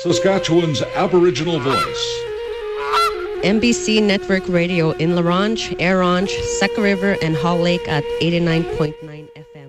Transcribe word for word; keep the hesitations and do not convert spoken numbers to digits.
Saskatchewan's Aboriginal voice. M B C Network Radio in La Ronge, Air Ronge, Sucker River, and Hall Lake at eighty-nine point nine F M.